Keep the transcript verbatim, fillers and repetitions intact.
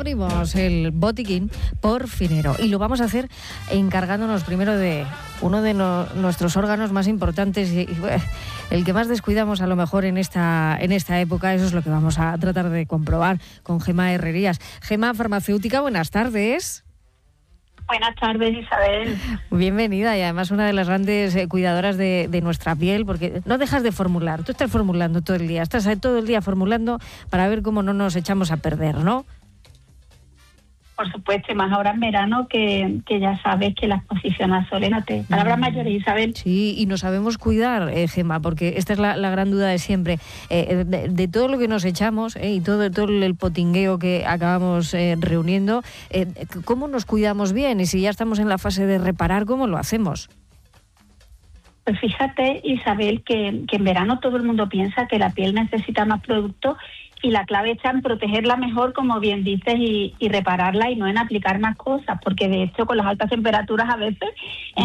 abrimos el botiquín por Finero y lo vamos a hacer encargándonos primero de uno de no, nuestros órganos más importantes y, y bueno, el que más descuidamos a lo mejor en esta, en esta época. Eso es lo que vamos a tratar de comprobar con Gemma Herrerías. Gemma, farmacéutica, buenas tardes. Buenas tardes, Isabel. Bienvenida y además una de las grandes eh, cuidadoras de, de nuestra piel, porque no dejas de formular, tú estás formulando todo el día, estás todo el día formulando para ver cómo no nos echamos a perder, ¿no? Por supuesto, y más ahora en verano, que, que ya sabes que la exposición al sol es la te. Palabras mayores, Isabel. Sí, y nos sabemos cuidar, eh, Gemma, porque esta es la, la gran duda de siempre. Eh, de, de todo lo que nos echamos eh, y todo, todo el potingueo que acabamos eh, reuniendo, eh, ¿cómo nos cuidamos bien? Y si ya estamos en la fase de reparar, ¿cómo lo hacemos? Pues fíjate, Isabel, que, que en verano todo el mundo piensa que la piel necesita más productos y la clave está en protegerla mejor, como bien dices, y, y repararla y no en aplicar más cosas, porque de hecho con las altas temperaturas a veces